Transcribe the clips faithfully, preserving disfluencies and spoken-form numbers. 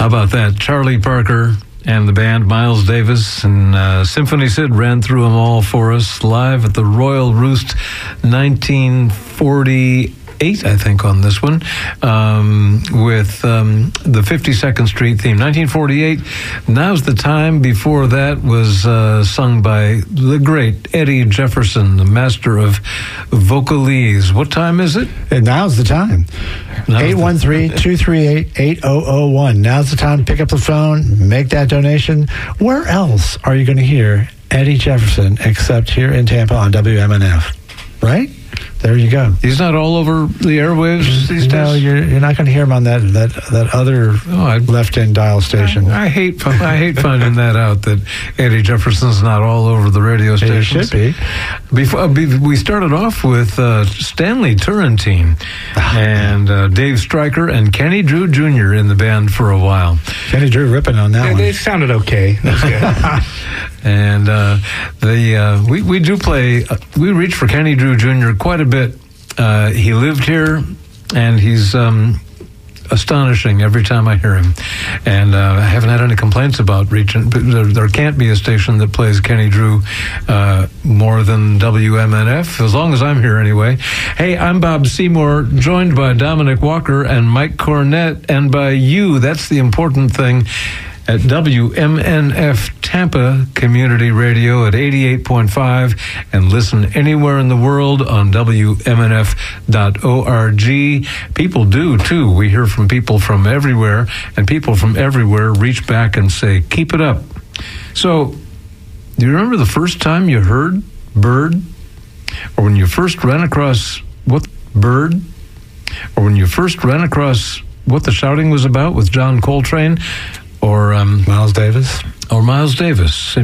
How about that? Charlie Parker and the band, Miles Davis, and uh, Symphony Sid ran through them all for us live at the Royal Roost, nineteen forty-eight, I think, on this one, um, with um, the fifty-second Street theme. nineteen forty-eight, Now's the Time. Before that was uh, sung by the great Eddie Jefferson, the master of vocalese. What time is it? And now's the time. eight one three, two three eight, eight zero zero one. Now's the time to pick up the phone, make that donation. Where else are you going to hear Eddie Jefferson except here in Tampa on W M N F? Right? There you go. He's not all over the airwaves these days? No, you're, you're not going to hear him on that that, that other oh, left-in dial station. I, I hate I hate finding that out, that Eddie Jefferson's not all over the radio stations. He should be. Before, we started off with uh, Stanley Turrentine and uh, Dave Stryker and Kenny Drew Junior in the band for a while. Kenny Drew ripping on that yeah, one. They sounded okay. That's good. And uh, the uh, we we do play. Uh, we reach for Kenny Drew Junior quite a bit. Uh, he lived here, and he's um, astonishing every time I hear him. And uh, I haven't had any complaints about reaching. But there, there can't be a station that plays Kenny Drew uh, more than W M N F, as long as I'm here anyway. Hey, I'm Bob Seymour, joined by Dominic Walker and Mike Cornett, and by you. That's the important thing. At W M N F Tampa Community Radio at eighty-eight point five, and listen anywhere in the world on W M N F dot org. People do, too. We hear from people from everywhere, and people from everywhere reach back and say, keep it up. So, do you remember the first time you heard Bird? Or when you first ran across what Bird? Or when you first ran across what the shouting was about with John Coltrane? Or um, Miles Davis. Or Miles Davis.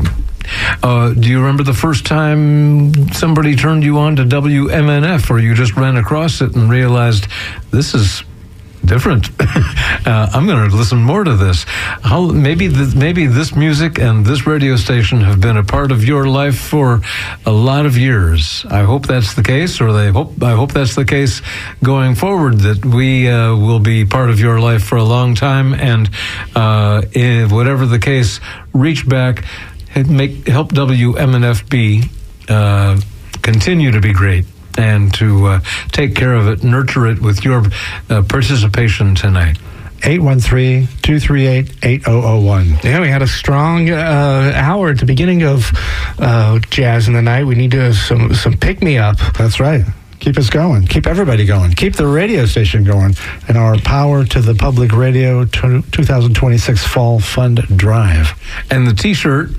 Uh, do you remember the first time somebody turned you on to W M N F, or you just ran across it and realized this is different? uh, I'm going to listen more to this. How, maybe, the, maybe this music and this radio station have been a part of your life for a lot of years. I hope that's the case, or they hope I hope that's the case going forward, that we uh, will be part of your life for a long time. And uh, if whatever the case, reach back and make help W M N F be uh, continue to be great, and to uh, take care of it, nurture it with your uh, participation tonight. eight one three, two three eight, eight zero zero one. Yeah, we had a strong uh, hour at the beginning of uh, Jazz in the Night. We need to some some pick-me-up. That's right. Keep us going. Keep everybody going. Keep the radio station going. And our Power to the Public Radio twenty twenty-six Fall Fund Drive. And the T-shirt,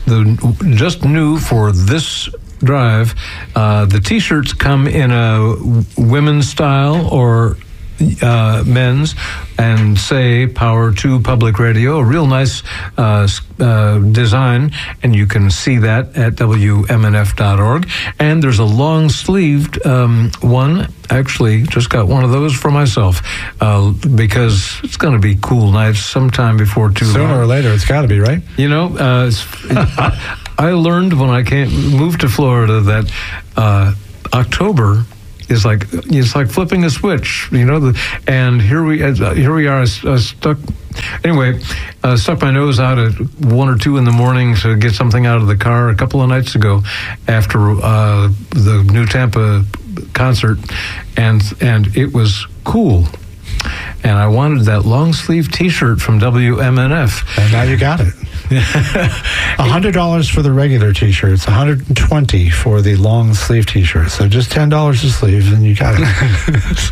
the just new for this drive, uh, the T-shirts come in a women's style or uh, men's, and say Power to Public Radio, a real nice uh, uh, design, and you can see that at W M N F dot org. And there's a long-sleeved um, one. Actually, just got one of those for myself uh, because it's going to be cool nights sometime before too long. Sooner or later, it's got to be, right? You know, uh, it's, I, I learned when I came moved to Florida that uh, October is like it's like flipping a switch, you know. The, and here we uh, here we are, uh, stuck. Anyway, uh, stuck my nose out at one or two in the morning to get something out of the car a couple of nights ago after uh, the New Tampa concert, and and it was cool. And I wanted that long sleeve T-shirt from W M N F. And now you got it. one hundred dollars for the regular T-shirts, one hundred twenty dollars for the long sleeve T-shirts. So just ten dollars a sleeve, and you got it.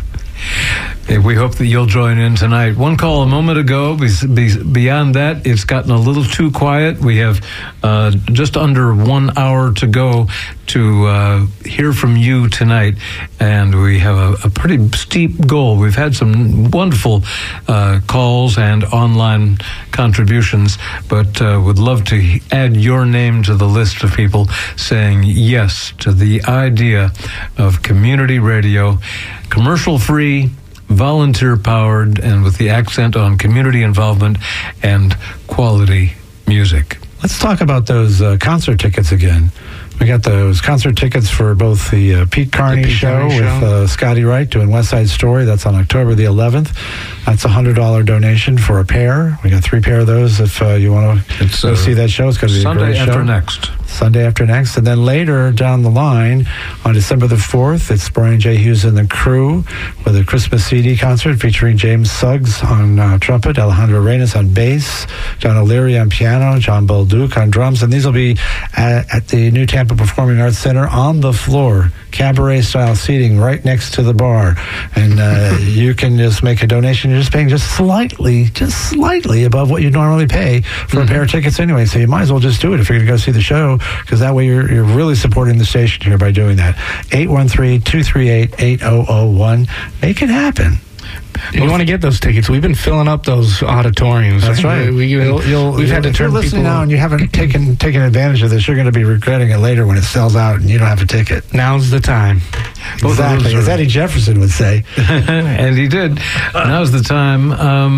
We hope that you'll join in tonight. One call a moment ago. Beyond that, it's gotten a little too quiet. We have uh, just under one hour to go to uh, hear from you tonight, and we have a, a pretty steep goal. We've had some wonderful uh, calls and online contributions, but uh, would love to add your name to the list of people saying yes to the idea of community radio, commercial-free, volunteer-powered, and with the accent on community involvement and quality music. Let's talk about those uh, concert tickets again. We got those concert tickets for both the uh, Pete Carney Pete show Carney with show. Uh, Scotty Wright doing West Side Story. That's on October the eleventh. That's a one hundred dollars donation for a pair. We got three pair of those if uh, you want to It's, go uh, see that show. It's going to be Sunday a great after show. next. Sunday after next. And then later down the line, on December the fourth, it's Brian J. Hughes and the Crew with a Christmas C D concert featuring James Suggs on uh, trumpet, Alejandro Reyes on bass, John O'Leary on piano, John Bolduc on drums. And these will be at, at the New Tampa Performing Arts Center on the floor, cabaret-style seating right next to the bar. And uh, you can just make a donation. You're just paying just slightly, just slightly above what you normally pay for mm-hmm. a pair of tickets anyway. So you might as well just do it if you're going to go see the show, because that way you're, you're really supporting the station here by doing that. eight one three, two three eight, eight zero zero one. Make it happen. You want to get those tickets? We've been filling up those auditoriums. That's right. We, we, you'll, you'll, we've had to if turn you're listening people now and you haven't taken taken advantage of this, you're going to be regretting it later when it sells out and you don't have a ticket. Now's the time. Exactly, as Eddie Jefferson would say. And he did. Now's the time.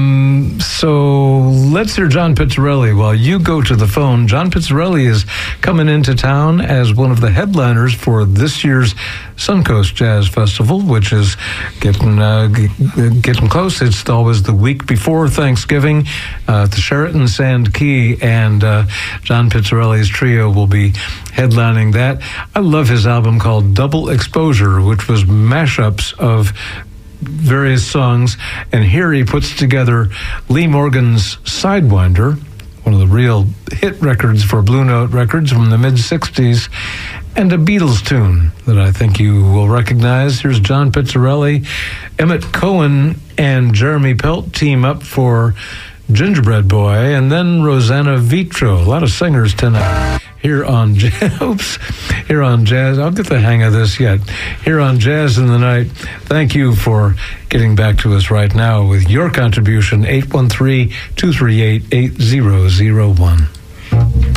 Um, so let's hear John Pizzarelli while you go to the phone. John Pizzarelli is coming into town as one of the headliners for this year's Suncoast Jazz Festival, which is getting uh, g- getting close. It's always the week before Thanksgiving uh, at the Sheraton Sand Key, and uh, John Pizzarelli's trio will be headlining that. I love his album called Double Exposure, which was mashups of various songs, and here he puts together Lee Morgan's Sidewinder, one of the real hit records for Blue Note Records from the mid-sixties, and a Beatles tune that I think you will recognize. Here's John Pizzarelli. Emmett Cohen and Jeremy Pelt team up for Gingerbread Boy, and then Rosanna Vitro. A lot of singers tonight here on Oops, here on Jazz. I'll get the hang of this yet. Here on Jazz in the Night. Thank you for getting back to us right now with your contribution. eight one three, two three eight, eight zero zero one.